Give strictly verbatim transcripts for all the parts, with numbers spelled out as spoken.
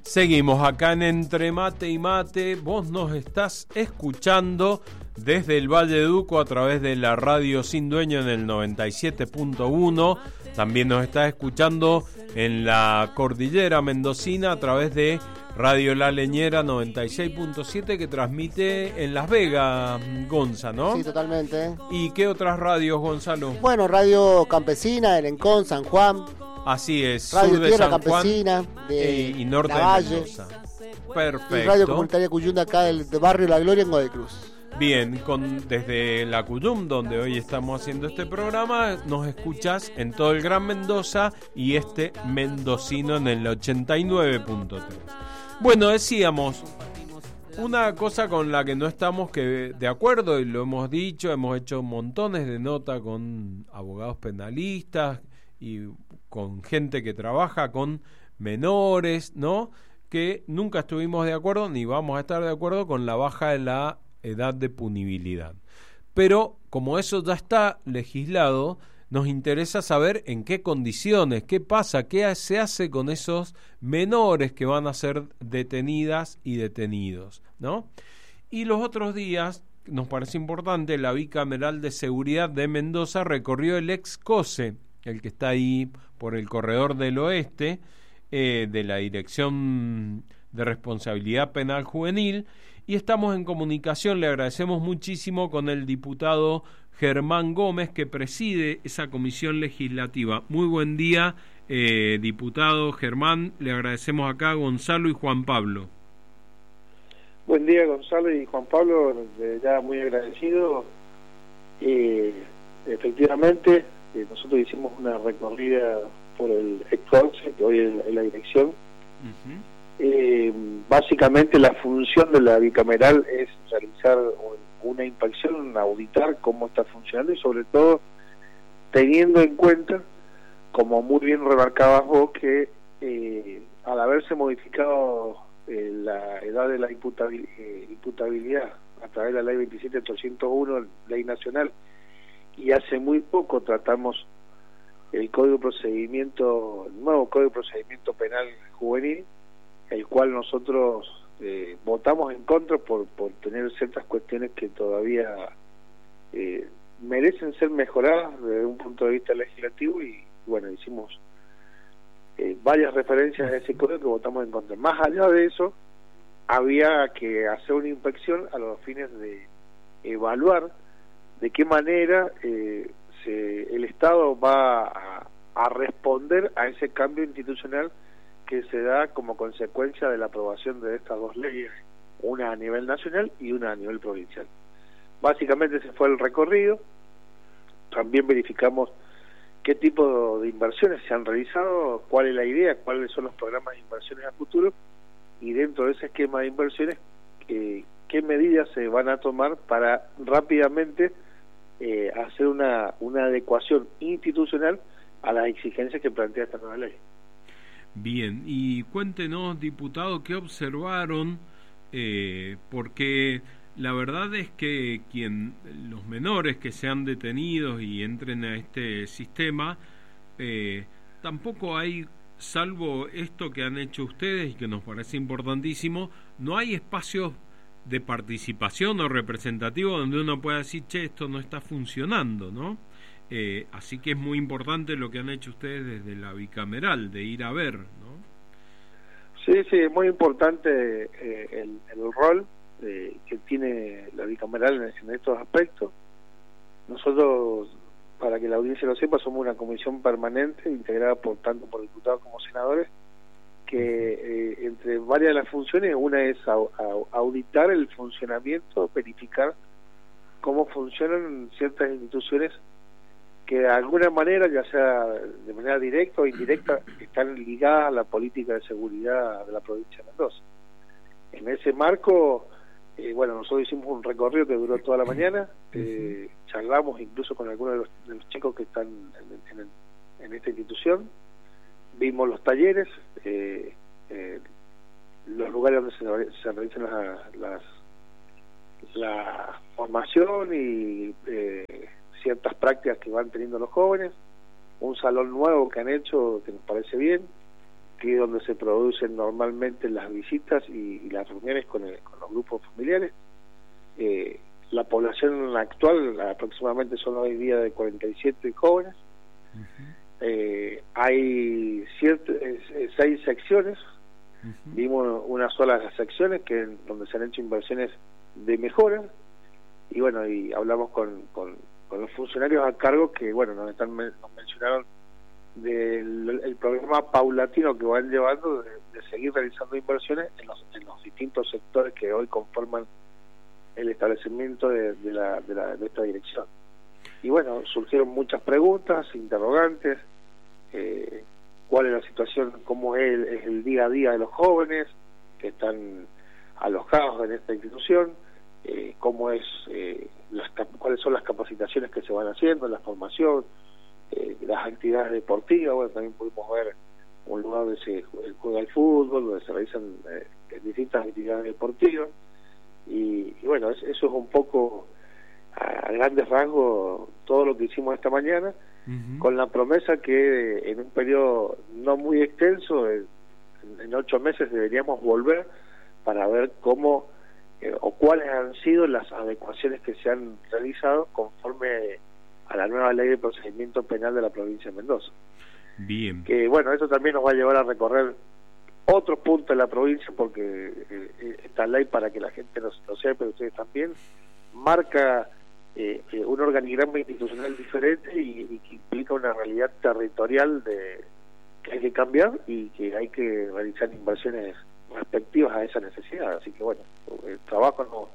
Seguimos acá en Entre Mate y Mate. Vos nos estás escuchando desde el Valle de Duco a través de la radio Sin Dueño en el noventa y siete punto uno. También nos estás escuchando en la cordillera mendocina a través de Radio La Leñera noventa y seis punto siete, que transmite en Las Vegas, Gonza, ¿no? Sí, totalmente. ¿Y qué otras radios, Gonzalo? Bueno, Radio Campesina, El Encón, San Juan. Así es, Radio sur de Tierra San Campesina Juan de y, y norte de Lavalle. Mendoza. Perfecto. Y Radio Comunitaria Cuyunda acá del, del barrio La Gloria en Guadalcruz. Bien, con, desde la Cuyum, donde hoy estamos haciendo este programa, nos escuchas en todo el Gran Mendoza y este mendocino en el ochenta y nueve punto tres. Bueno, decíamos, una cosa con la que no estamos que de acuerdo, y lo hemos dicho, hemos hecho montones de notas con abogados penalistas y con gente que trabaja con menores, ¿no? Que nunca estuvimos de acuerdo ni vamos a estar de acuerdo con la baja de la edad de punibilidad. Pero como eso ya está legislado, nos interesa saber en qué condiciones, qué pasa, qué se hace con esos menores que van a ser detenidas y detenidos, ¿no? Y los otros días, nos parece importante, la Bicameral de Seguridad de Mendoza recorrió el ex COSE, el que está ahí por el corredor del oeste, eh, de la Dirección de Responsabilidad Penal Juvenil, y estamos en comunicación, le agradecemos muchísimo, con el diputado Germán Gómez, que preside esa comisión legislativa. Muy buen día, eh, diputado Germán, le agradecemos acá a Gonzalo y Juan Pablo. Buen día, Gonzalo y Juan Pablo, ya muy agradecido. Eh, efectivamente, eh, nosotros hicimos una recorrida por el ex-COSE, que hoy es la dirección. Uh-huh. Eh, básicamente la función de la bicameral es realizar una inspección, auditar cómo está funcionando y sobre todo teniendo en cuenta, como muy bien remarcabas vos, que eh, al haberse modificado eh, la edad de la imputabil, eh, imputabilidad a través de la ley veintisiete mil ochocientos uno, ley nacional, y hace muy poco tratamos el código de procedimiento, el nuevo código de procedimiento penal juvenil, el cual nosotros eh, votamos en contra por, por tener ciertas cuestiones que todavía eh, merecen ser mejoradas desde un punto de vista legislativo, y bueno, hicimos eh, varias referencias a ese código que votamos en contra. Más allá de eso, había que hacer una inspección a los fines de evaluar de qué manera eh, se, el Estado va a, a responder a ese cambio institucional que se da como consecuencia de la aprobación de estas dos leyes, una a nivel nacional y una a nivel provincial. Básicamente ese fue el recorrido. También verificamos qué tipo de inversiones se han realizado, cuál es la idea, cuáles son los programas de inversiones a futuro, y dentro de ese esquema de inversiones, eh, qué medidas se van a tomar para rápidamente eh, hacer una, una adecuación institucional a las exigencias que plantea esta nueva ley. Bien, y cuéntenos, diputado, qué observaron, eh, porque la verdad es que quien los menores que sean detenidos y entren a este sistema, eh, tampoco hay, salvo esto que han hecho ustedes y que nos parece importantísimo, no hay espacios de participación o representativo donde uno pueda decir, che, esto no está funcionando, ¿no? Eh, así que es muy importante lo que han hecho ustedes desde la bicameral, de ir a ver, ¿no? Sí, sí, es muy importante eh, el, el rol eh, que tiene la bicameral en, en estos aspectos. Nosotros, para que la audiencia lo sepa, somos una comisión permanente integrada por tanto por diputados como senadores, que eh, entre varias de las funciones, una es a, a, auditar el funcionamiento, verificar cómo funcionan ciertas instituciones que de alguna manera, ya sea de manera directa o indirecta, están ligadas a la política de seguridad de la provincia de Mendoza. En ese marco, eh, bueno, nosotros hicimos un recorrido que duró toda la mañana, eh, charlamos incluso con algunos de los, de los chicos que están en, en, en esta institución, vimos los talleres, eh, eh, los lugares donde se, se realizan las, las, la formación y eh, ciertas prácticas que van teniendo los jóvenes, un salón nuevo que han hecho que nos parece bien, que es donde se producen normalmente las visitas y, y las reuniones con, el, con los grupos familiares. Eh, la población actual aproximadamente son hoy día de cuarenta y siete jóvenes. Uh-huh. eh, hay siete, eh, seis secciones. Uh-huh. Vimos una sola de las secciones que donde se han hecho inversiones de mejora, y bueno, y hablamos con, con, con los funcionarios a cargo que bueno nos están nos mencionaron del el programa paulatino que van llevando de, de seguir realizando inversiones en los, en los distintos sectores que hoy conforman el establecimiento de, de, la, de, la, de esta dirección. Y bueno, surgieron muchas preguntas, interrogantes, eh, cuál es la situación, cómo es el, es el día a día de los jóvenes que están alojados en esta institución, eh, cómo es eh, las, cuáles son las capacitaciones que se van haciendo, la formación, eh, las actividades deportivas. Bueno, también pudimos ver un lugar donde se juega el fútbol, donde se realizan eh, distintas actividades deportivas, y, y bueno, es, eso es un poco a, a grandes rasgos todo lo que hicimos esta mañana. Uh-huh. Con la promesa que en un periodo no muy extenso, en, en ocho meses deberíamos volver para ver cómo eh, o cuáles han sido las adecuaciones que se han realizado conforme a la nueva ley de procedimiento penal de la provincia de Mendoza. Bien. Que bueno, eso también nos va a llevar a recorrer otros puntos de la provincia, porque eh, esta ley, para que la gente lo, lo sepa, pero ustedes también, marca Eh, eh, un organigrama institucional diferente y, y que implica una realidad territorial de que hay que cambiar y que hay que realizar inversiones respectivas a esa necesidad. Así que bueno, el trabajo no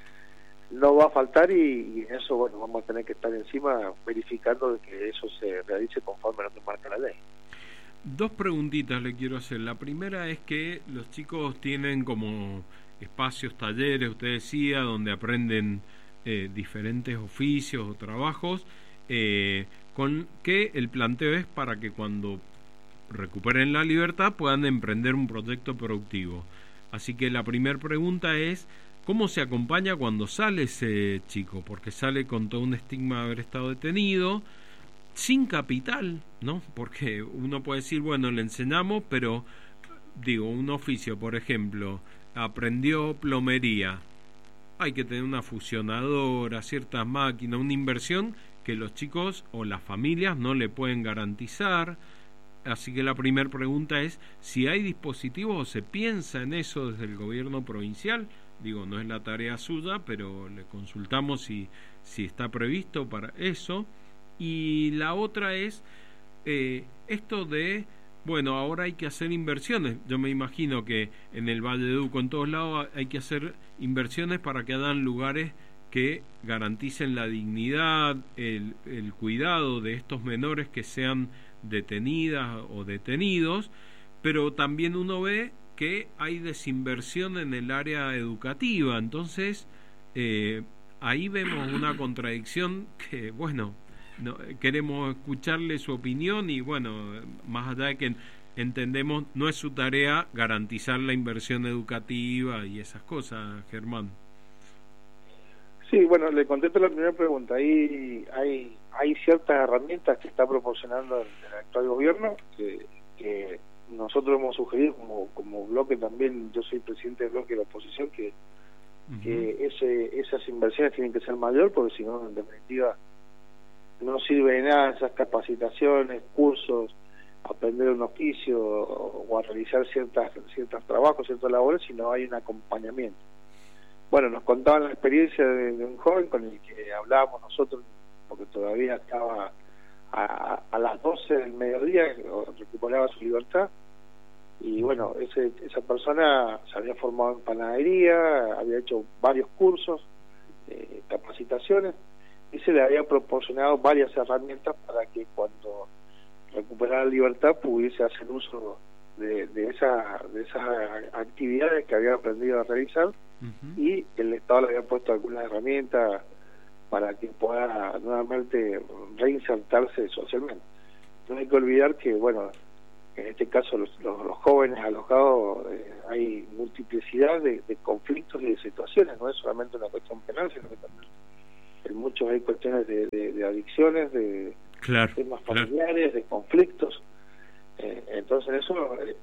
no va a faltar, y, y en eso bueno vamos a tener que estar encima verificando de que eso se realice conforme a lo que marca la ley. Dos preguntitas le quiero hacer. La primera es que los chicos tienen como espacios, talleres, usted decía, donde aprenden Eh, diferentes oficios o trabajos, eh, con que el planteo es para que cuando recuperen la libertad puedan emprender un proyecto productivo. Así que la primera pregunta es ¿cómo se acompaña cuando sale ese chico? Porque sale con todo un estigma de haber estado detenido, sin capital, ¿no? Porque uno puede decir, bueno, le enseñamos, pero digo, un oficio, por ejemplo, aprendió plomería, hay que tener una fusionadora, ciertas máquinas, una inversión que los chicos o las familias no le pueden garantizar. Así que la primera pregunta es si hay dispositivos o se piensa en eso desde el gobierno provincial. Digo, no es la tarea suya, pero le consultamos si, si está previsto para eso. Y la otra es eh, esto de, bueno, ahora hay que hacer inversiones. Yo me imagino que en el Valle de Uco, en todos lados, hay que hacer inversiones para que hagan lugares que garanticen la dignidad, el, el cuidado de estos menores que sean detenidas o detenidos, pero también uno ve que hay desinversión en el área educativa. Entonces, eh, ahí vemos una contradicción que, bueno, no, queremos escucharle su opinión y bueno, más allá de que entendemos no es su tarea garantizar la inversión educativa y esas cosas, Germán. Sí, bueno, le contesto la primera pregunta. Ahí hay hay ciertas herramientas que está proporcionando el, el actual gobierno que, que nosotros hemos sugerido como como bloque también. Yo soy presidente del bloque de la oposición, que, uh-huh. que ese esas inversiones tienen que ser mayor, porque si no, en definitiva, no sirve de nada esas capacitaciones, cursos, aprender un oficio o, o a realizar ciertas ciertos trabajos, ciertas labores, si no hay un acompañamiento. Bueno, nos contaban la experiencia de, de un joven con el que hablábamos nosotros, porque todavía estaba a, a las doce del mediodía, recuperaba su libertad, y bueno, ese, esa persona se había formado en panadería, había hecho varios cursos, eh, capacitaciones, y se le había proporcionado varias herramientas para que cuando recuperara la libertad pudiese hacer uso de, de, esa, de esas actividades que había aprendido a realizar, uh-huh. y el Estado le había puesto algunas herramientas para que pueda nuevamente reinsertarse socialmente. No hay que olvidar que, bueno, en este caso los, los, los jóvenes alojados, eh, hay multiplicidad de, de conflictos y de situaciones, no es solamente una cuestión penal, sino que también en muchos hay cuestiones de, de, de adicciones, de claro, temas familiares, claro. de conflictos. Eh, entonces eso eh,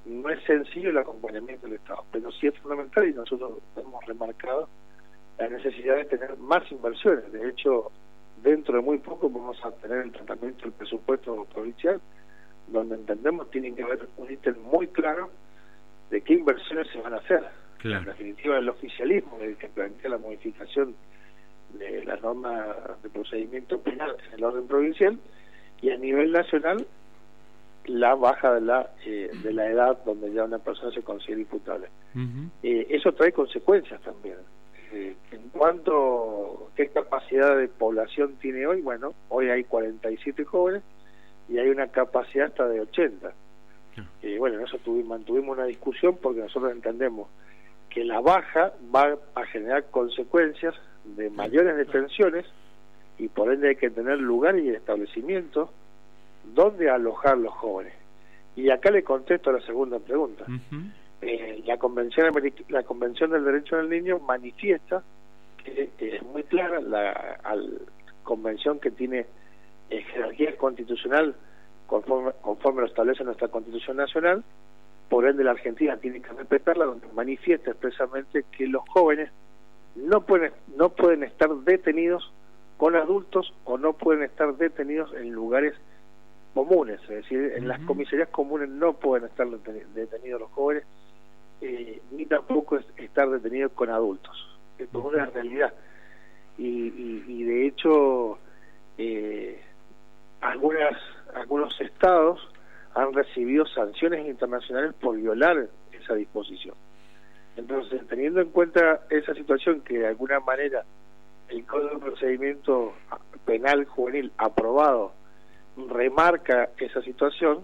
sencillo el acompañamiento del Estado, pero sí es fundamental, y nosotros hemos remarcado la necesidad de tener más inversiones. De hecho, dentro de muy poco vamos a tener el tratamiento del presupuesto provincial, donde entendemos tiene que haber un ítem muy claro de qué inversiones se van a hacer. Claro. En definitiva, el oficialismo el que plantea la modificación de la norma de procedimiento penal en el orden provincial, y a nivel nacional la baja de la eh, de la edad donde ya una persona se considera imputable. Uh-huh. Eh, eso trae consecuencias también. Eh, en cuanto qué capacidad de población tiene hoy, bueno, hoy hay cuarenta y siete jóvenes y hay una capacidad hasta de ochenta. Uh-huh. Eh, bueno, en eso tuvimos, mantuvimos una discusión porque nosotros entendemos que la baja va a generar consecuencias de mayores detenciones y por ende hay que tener lugares y establecimientos donde alojar los jóvenes. Y acá le contesto a la segunda pregunta. Uh-huh. eh, la convención la convención del derecho del niño manifiesta que eh, es muy clara la al, convención que tiene eh, jerarquía constitucional conforme, conforme lo establece nuestra Constitución Nacional, por ende la Argentina tiene que respetarla, donde manifiesta expresamente que los jóvenes no pueden no pueden estar detenidos con adultos o no pueden estar detenidos en lugares comunes, es decir, en uh-huh. las comisarías comunes no pueden estar detenidos los jóvenes, eh, ni tampoco es estar detenidos con adultos. Esto es una realidad. Y, y, y de hecho, eh, algunas algunos estados han recibido sanciones internacionales por violar esa disposición. Entonces, teniendo en cuenta esa situación, que de alguna manera el Código de Procedimiento Penal Juvenil aprobado remarca esa situación,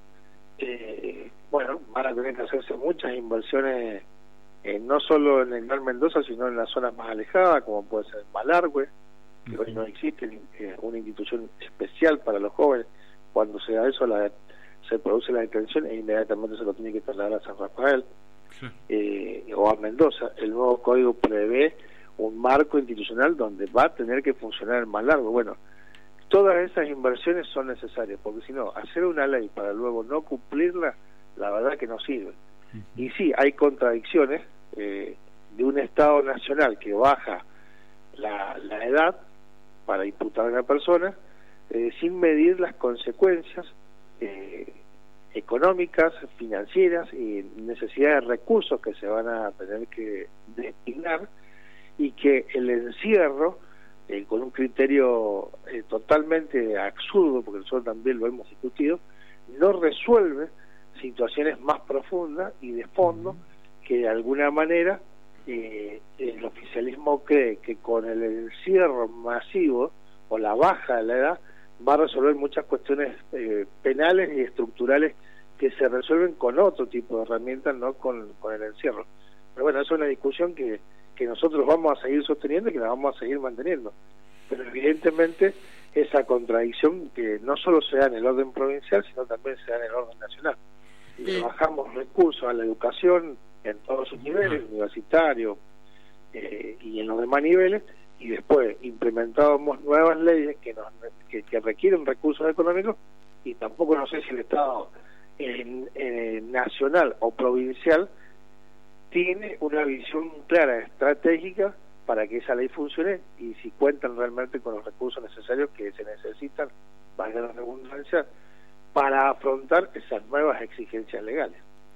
eh, bueno, van a tener que hacerse muchas inversiones, eh, no solo en el Gran Mendoza, sino en las zonas más alejadas, como puede ser Malargüe, que uh-huh. hoy no existe eh, una institución especial para los jóvenes. Cuando se da eso, la, se produce la detención e inmediatamente se lo tiene que trasladar a San Rafael sí. eh, o a Mendoza. El nuevo código prevé un marco institucional donde va a tener que funcionar el Malargüe. Bueno, todas esas inversiones son necesarias, porque si no, hacer una ley para luego no cumplirla, la verdad que no sirve. Uh-huh. Y sí, hay contradicciones eh, de un Estado nacional que baja la, la edad para imputar a una persona eh, sin medir las consecuencias eh, económicas, financieras y necesidad de recursos que se van a tener que destinar, y que el encierro Eh, con un criterio eh, totalmente absurdo, porque nosotros también lo hemos discutido, no resuelve situaciones más profundas y de fondo que de alguna manera eh, el oficialismo cree que con el encierro masivo o la baja de la edad va a resolver muchas cuestiones eh, penales y estructurales que se resuelven con otro tipo de herramientas, no con, con el encierro. Pero bueno, eso es una discusión que que nosotros vamos a seguir sosteniendo y que la vamos a seguir manteniendo. Pero evidentemente esa contradicción que no solo se da en el orden provincial, sino también se da en el orden nacional. Y sí. Bajamos recursos a la educación en todos sus niveles, universitario eh, y en los demás niveles, y después implementábamos nuevas leyes que, nos, que, que requieren recursos económicos, y tampoco no sé si el Estado en, en nacional o provincial tiene una visión clara, estratégica, para que esa ley funcione, y si cuentan realmente con los recursos necesarios que se necesitan, valga la redundancia, para afrontar esas nuevas exigencias legales.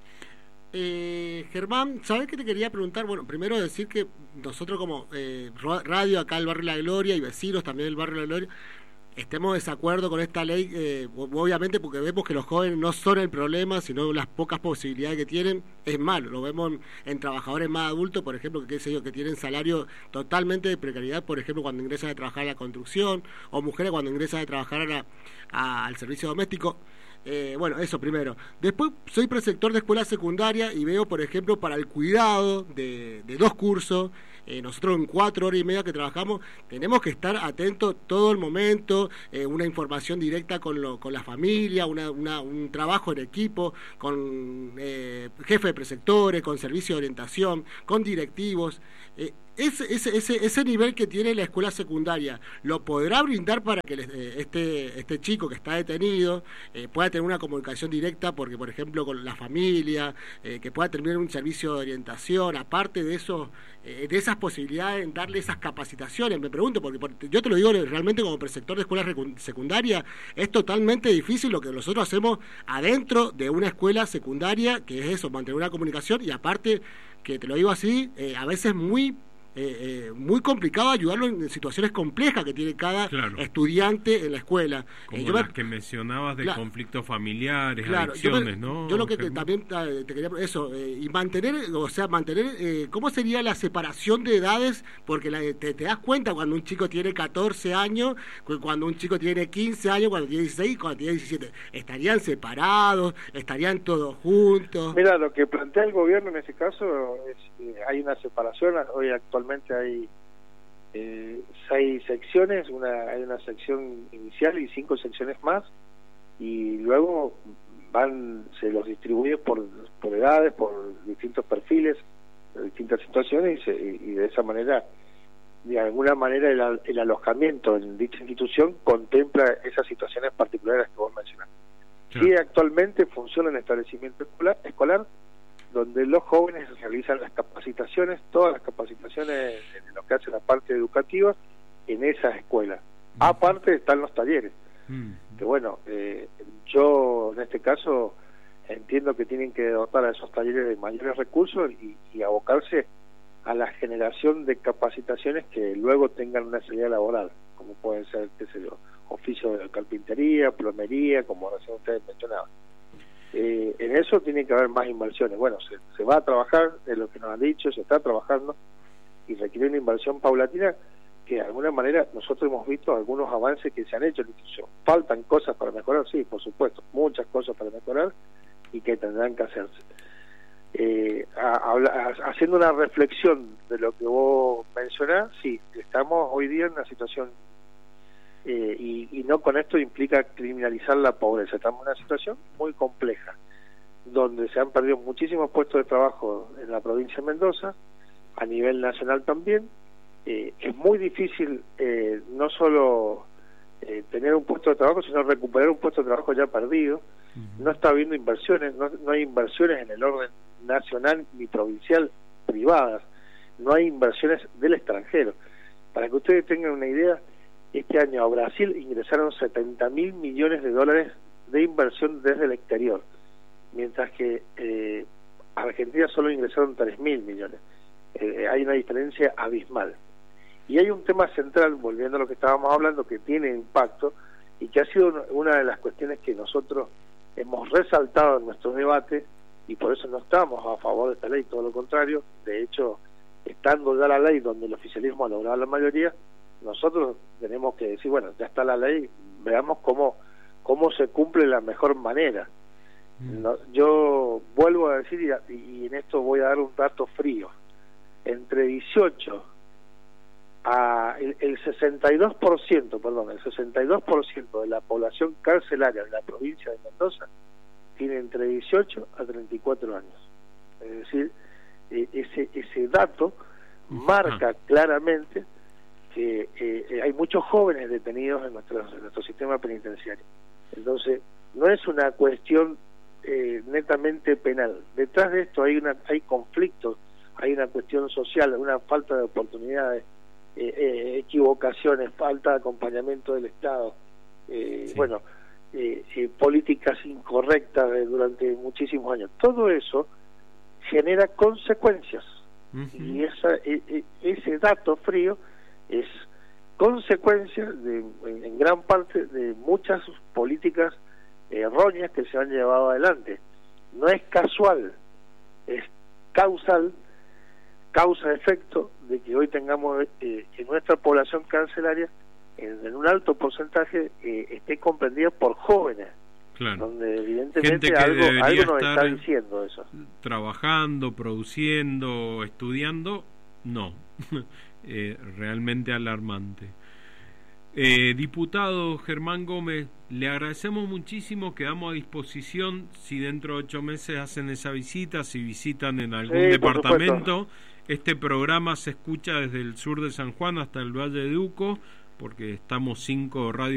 Eh, Germán, ¿sabes qué te quería preguntar? Bueno, primero decir que nosotros como eh, radio acá del Barrio La Gloria y vecinos también del Barrio La Gloria, estemos de desacuerdo con esta ley, eh, obviamente porque vemos que los jóvenes no son el problema, sino las pocas posibilidades que tienen, es malo. Lo vemos en, en trabajadores más adultos, por ejemplo, que, qué sé yo, que tienen salario totalmente de precariedad, por ejemplo, cuando ingresan a trabajar a la construcción, o mujeres cuando ingresan a trabajar a la, a, al servicio doméstico. Eh, bueno, eso primero. Después soy preceptor de escuela secundaria y veo, por ejemplo, para el cuidado de, de dos cursos, eh, nosotros en cuatro horas y media que trabajamos tenemos que estar atentos todo el momento, eh, una información directa con, lo, con la familia, una, una, un trabajo en equipo, con eh, jefe de preceptores, con servicio de orientación, con directivos. Eh, ese, ese, ese, ese nivel que tiene la escuela secundaria, ¿lo podrá brindar para que les, eh, este, este chico que está detenido eh, pueda tener una comunicación directa, porque por ejemplo con la familia, eh, que pueda tener un servicio de orientación, aparte de eso, eh, de esas posibilidades en darle esas capacitaciones? Me pregunto, porque, porque yo te lo digo realmente como preceptor de escuela secundaria, es totalmente difícil lo que nosotros hacemos adentro de una escuela secundaria, que es eso, mantener una comunicación, y aparte, que te lo digo así, eh, a veces muy Eh, eh, muy complicado ayudarlo en situaciones complejas que tiene cada claro. estudiante en la escuela. Como eh, yo las me, que mencionabas de claro, conflictos familiares, claro, adicciones, yo me, ¿no? Yo lo que te, también te quería eso, eh, y mantener, o sea, mantener, eh, ¿cómo sería la separación de edades? Porque la, te, te das cuenta cuando un chico tiene catorce años, cuando un chico tiene quince años, cuando tiene dieciséis, cuando tiene diecisiete. ¿Estarían separados? ¿Estarían todos juntos? Mira, lo que plantea el gobierno en ese caso es eh, hay una separación. Hoy actualmente hay eh, seis secciones, una hay una sección inicial y cinco secciones más, y luego van se los distribuye por, por edades, por distintos perfiles, distintas situaciones, y, se, y de esa manera, de alguna manera, el, el alojamiento en dicha institución contempla esas situaciones particulares que vos mencionaste. Sí, sí, actualmente funciona el establecimiento escolar, escolar donde los jóvenes realizan las capacitaciones, todas las capacitaciones en lo que hace la parte educativa en esas escuelas. Mm. Aparte están los talleres, mm. que bueno, eh, yo en este caso entiendo que tienen que dotar a esos talleres de mayores recursos y, y abocarse a la generación de capacitaciones que luego tengan una salida laboral, como pueden ser, qué sé yo, oficio de carpintería, plomería, como recién ustedes mencionaban. Eh, en eso tiene que haber más inversiones. Bueno, se, se va a trabajar, de lo que nos han dicho, se está trabajando y requiere una inversión paulatina que de alguna manera nosotros hemos visto algunos avances que se han hecho en la institución. Faltan cosas para mejorar, sí, por supuesto, muchas cosas para mejorar y que tendrán que hacerse. Eh, a, a, haciendo una reflexión de lo que vos mencionás, sí, estamos hoy día en una situación Eh, y, y no con esto implica criminalizar la pobreza. Estamos en una situación muy compleja, donde se han perdido muchísimos puestos de trabajo en la provincia de Mendoza, a nivel nacional también. Eh, es muy difícil eh, no solo eh, tener un puesto de trabajo, sino recuperar un puesto de trabajo ya perdido. Uh-huh. No está habiendo inversiones, no, no hay inversiones en el orden nacional ni provincial privadas, no hay inversiones del extranjero. Para que ustedes tengan una idea, este año a Brasil ingresaron setenta mil millones de dólares de inversión desde el exterior, mientras que eh, a Argentina solo ingresaron tres mil millones. Eh, hay una diferencia abismal. Y hay un tema central, volviendo a lo que estábamos hablando, que tiene impacto y que ha sido una de las cuestiones que nosotros hemos resaltado en nuestro debate, y por eso no estamos a favor de esta ley, todo lo contrario. De hecho, estando ya la ley donde el oficialismo ha logrado la mayoría, nosotros tenemos que decir, bueno, ya está la ley, veamos cómo cómo se cumple de la mejor manera. Mm. No, yo vuelvo a decir, y, y en esto voy a dar un dato frío, entre dieciocho a el, el sesenta y dos por ciento, perdón, el sesenta y dos por ciento de la población carcelaria de la provincia de Mendoza tiene entre dieciocho a treinta y cuatro años. Es decir, eh, ese ese dato marca ah. claramente que eh, hay muchos jóvenes detenidos en nuestro, en nuestro sistema penitenciario. Entonces, no es una cuestión eh, netamente penal. Detrás de esto hay una hay conflictos, hay una cuestión social, una falta de oportunidades, eh, eh, equivocaciones, falta de acompañamiento del Estado, eh, sí. bueno, eh, eh, políticas incorrectas de, durante muchísimos años. Todo eso genera consecuencias. Uh-huh. Y esa, e, e, ese dato frío es consecuencia de, en, en gran parte de muchas políticas erróneas que se han llevado adelante. No es casual, es causal, causa-efecto de que hoy tengamos eh, que nuestra población carcelaria en, en un alto porcentaje eh, esté comprendida por jóvenes, claro. donde evidentemente algo, algo nos está diciendo eso. Trabajando, produciendo, estudiando, no. Eh, realmente alarmante. Eh, diputado Germán Gómez, le agradecemos muchísimo, quedamos a disposición si dentro de ocho meses hacen esa visita, si visitan en algún Sí, por departamento. supuesto. Este programa se escucha desde el sur de San Juan hasta el Valle de Uco, porque estamos cinco radios